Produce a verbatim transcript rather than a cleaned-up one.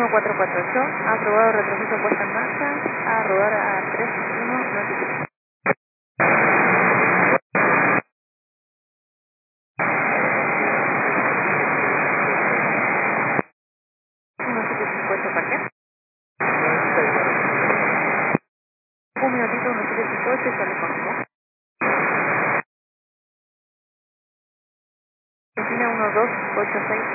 uno cuatro cuatro ocho, ha aprobado retroceso puesta en marcha, a rodar a tres uno nueve. uno siete cinco ocho parque. Un minutito, uno siete cinco ocho, ya le conozco. Argentina uno dos ocho seis.